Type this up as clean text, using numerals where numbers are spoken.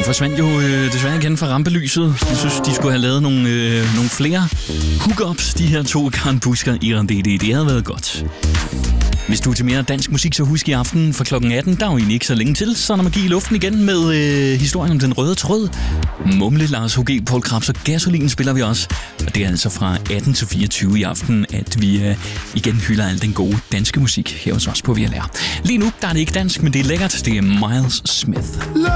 forsvandt jo desværre igen fra rampelyset. Jeg synes, de skulle have lavet nogle flere hookups, de her to Karen Busker og Iran DD. Det havde været godt. Hvis du er til mere dansk musik, så husk i aften fra klokken 18. Der er jo egentlig ikke så længe til, så når man giver i luften igen med historien om den røde tråd. Mumle, Lars H.G., Paul Krabs og Gasolin spiller vi også. Og det er altså fra 18 til 24 i aften, at vi igen hylder al den gode danske musik her hos os på VLR. Lige nu der er det ikke dansk, men det er lækkert. Det er Miles Smith.